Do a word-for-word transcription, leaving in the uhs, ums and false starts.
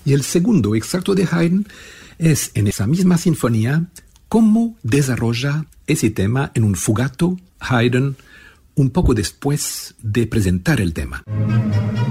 Y el segundo extracto de Haydn es en esa misma sinfonía cómo desarrolla ese tema en un fugato Haydn un poco después de presentar el tema.